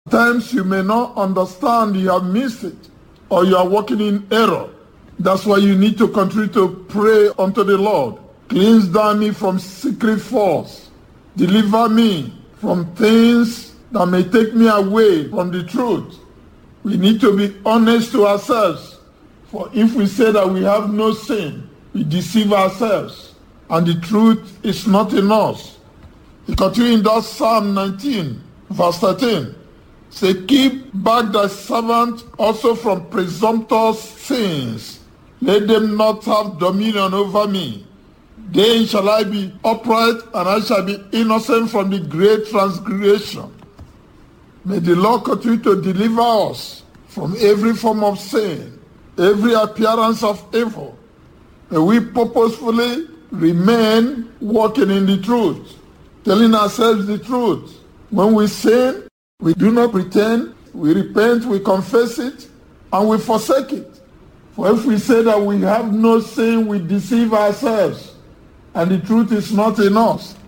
Times you may not understand, you have missed it, or you are walking in error. That's why you need to continue to pray unto the Lord. Cleanse thou me from secret faults. Deliver me from things that may take me away from the truth. We need to be honest to ourselves. For if we say that we have no sin, we deceive ourselves, and the truth is not in us. He continues in that Psalm 19, verse 13. Say, keep back thy servant also from presumptuous sins. Let them not have dominion over me. Then shall I be upright, and I shall be innocent from the great transgression. May the Lord continue to deliver us from every form of sin, every appearance of evil. May we purposefully remain walking in the truth, telling ourselves the truth. When we sin, we do not pretend, we repent, we confess it, and we forsake it. For if we say that we have no sin, we deceive ourselves, and the truth is not in us.